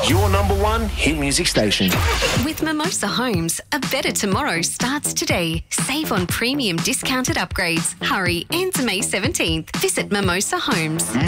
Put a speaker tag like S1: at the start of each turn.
S1: Your number one hit music station.
S2: With Mimosa Homes, a better tomorrow starts today. Save on premium discounted upgrades. Hurry, ends May 17th. Visit Mimosa Homes.